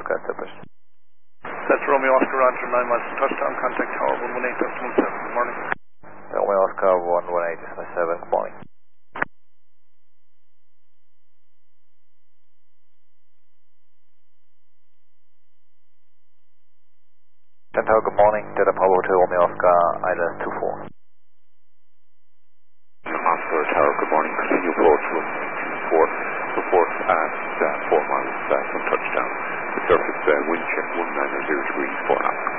Oscar, Tippers. That's Romeo Oscar, Roger, 9 miles to touchdown, contact tower 118.7, good morning. Romeo Oscar 118.7, good morning. Tower, good morning, Delta Bravo to Romeo Oscar, ILS 24. Oscar Tower, good morning, continue approach with 4, report at 4 miles from touchdown. The surface wind check 190 degrees 4 knots.